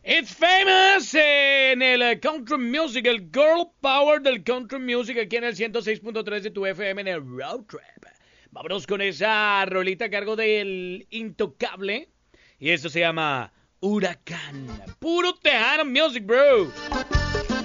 It's famous en el country music, el girl power del country music aquí en el 106.3 de tu FM en el Road Trip. Vámonos con esa rolita a cargo del Intocable. Y esto se llama Huracán. Puro Tejano Music, bro.